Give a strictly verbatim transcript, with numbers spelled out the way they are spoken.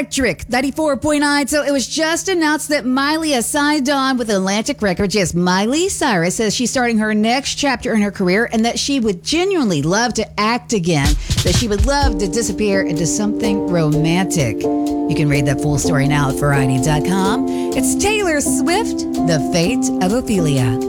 Electric ninety-four point nine. So it was just announced that Miley has signed on with Atlantic Records. Yes, Miley Cyrus says she's starting her next chapter in her career and that she would genuinely love to act again, that she would love to disappear into something romantic. You can read that full story now at Variety dot com. It's Taylor Swift, The Fate of Ophelia.